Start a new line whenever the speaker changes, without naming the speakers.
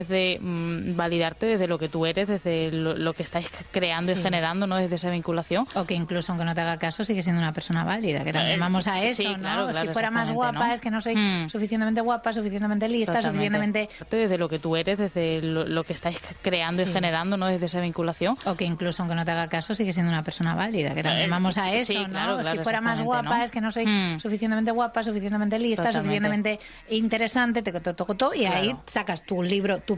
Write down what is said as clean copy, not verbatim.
de validarte desde lo que tú eres, desde lo que estáis creando y generando, ¿no? Desde esa vinculación.
O que incluso aunque no te haga caso sigue siendo una persona válida, que también vamos a eso,
sí,
¿no?
claro,
Si fuera más guapa, ¿no? Es que no soy suficientemente guapa, suficientemente lista,
Totalmente.
suficientemente...
Desde lo que tú eres, desde lo que estáis creando y generando, ¿no? Desde esa vinculación.
O que incluso aunque no te haga caso sigue siendo una persona válida, que también vamos a eso,
sí,
¿no?
claro,
Si fuera más guapa,
¿no?
Es que no soy suficientemente guapa, suficientemente lista,
Totalmente.
suficientemente interesante, y ahí sacas tu libro, tu